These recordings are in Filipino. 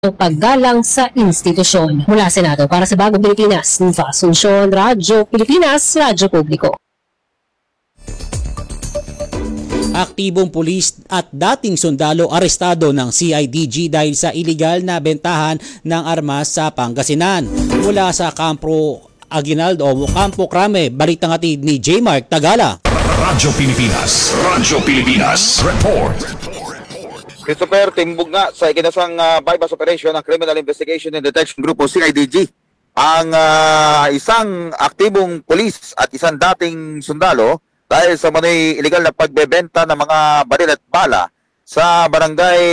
paggalang sa institusyon. Mula Senado para sa Bagong Pilipinas, Nufa Asuncion, Radyo Pilipinas, Radyo Publiko. Aktibong pulis at dating sundalo arestado ng CIDG dahil sa iligal na bentahan ng armas sa Pangasinan. Mula sa Campo Aguinaldo o Campo Crame, balitang hatid ni J. Mark Tagala. Radyo Pilipinas, report. Christopher, timbog nga sa ikinasang bypass operation ng Criminal Investigation and Detection Group o CIDG. Ang isang aktibong pulis at isang dating sundalo dahil sa manoy illegal na pagbebenta ng mga baril at bala sa barangay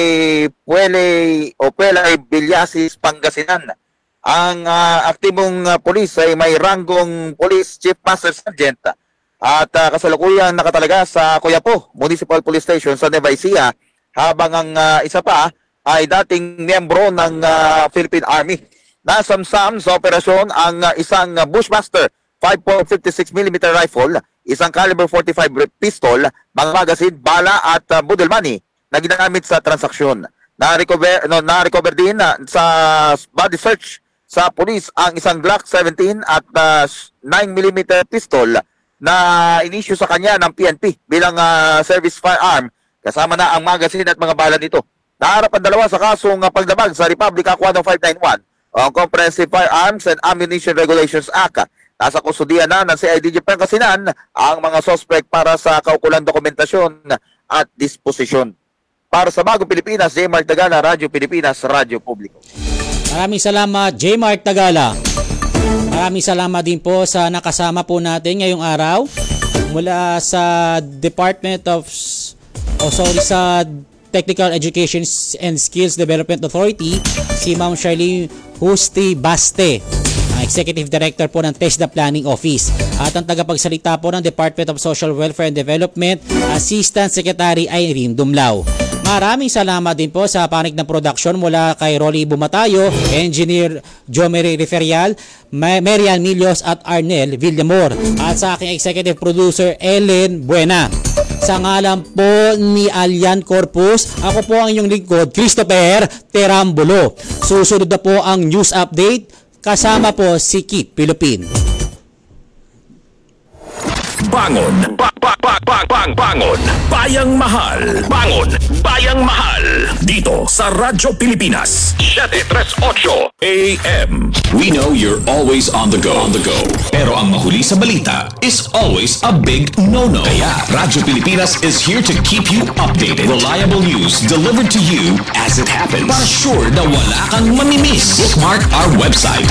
Puelay, Villasis, Pangasinan. Ang aktibong pulis ay may ranggong Police Chief Master Sergeant at kasalukuyang nakatalaga sa Coyapo Municipal Police Station sa Nueva Ecija, habang ang isa pa ay dating miyembro ng Philippine Army. Nasamsam sa operasyon ang isang Bushmaster 5.56mm rifle, isang caliber 45 pistol, mga magazine, bala at budel money na ginamit sa transaksyon. Na-recover din sa body search sa police ang isang Glock 17 at 9mm pistol na inisyu sa kanya ng PNP bilang service firearm, kasama na ang magazine at mga bala nito. Naharap ang dalawa sa kasong pagdamag sa Republic Act 10591 o Comprehensive Firearms and Ammunition Regulations Act. Nasa kustudiyan na ng CIDG Pangasinan ang mga suspect para sa kaukulang dokumentasyon at disposisyon. Para sa Bagong Pilipinas, J. Mark Tagala, Radyo Pilipinas, Radyo Publiko. Maraming salamat, J. Mark Tagala. Maraming salamat din po sa nakasama po natin ngayong araw mula sa Department of sa Technical Education and Skills Development Authority, si Ma'am Charlene Husti Baste, Executive Director po ng TESDA Planning Office. At ang tagapagsalita po ng Department of Social Welfare and Development, Assistant Secretary Irene Dumlao. Maraming salamat din po sa panig ng production mula kay Rolly Bumatayo, Engineer Jomeri Referial, Marian Milios at Arnel Villamor, at sa aking Executive Producer Ellen Buena. Sa ngalan po ni Alian Corpus, ako po ang inyong lingkod, Christopher Terambulo. Susunod na po ang news update, kasama po si Kit Pilupin. Bangon, bangon, bayang mahal. Bangon, bayang mahal. Dito sa Radyo Pilipinas, 738 AM. We know you're always on the go. Pero ang mahuli sa balita is always a big no-no. Kaya Radyo Pilipinas is here to keep you updated. Reliable news delivered to you as it happens. Para sure na wala kang mamimiss. Bookmark our website